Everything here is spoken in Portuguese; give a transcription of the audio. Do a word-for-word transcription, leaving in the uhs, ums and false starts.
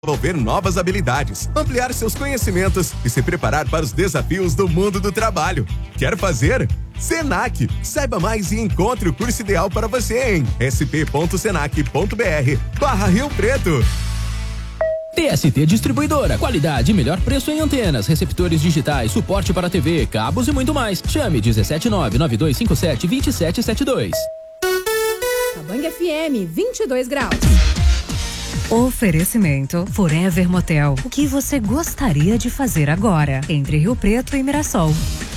desenvolver novas habilidades, ampliar seus conhecimentos e se preparar para os desafios do mundo do trabalho. Quer fazer? Senac. Saiba mais e encontre o curso ideal para você em sp.senac.br barra Rio Preto. T S T Distribuidora. Qualidade e melhor preço em antenas, receptores digitais, suporte para T V, cabos e muito mais. Chame dezessete nove nove dois cinco sete dois sete sete dois. Cabangue F M, vinte e dois graus. Oferecimento Forever Motel. O que você gostaria de fazer agora? Entre Rio Preto e Mirassol.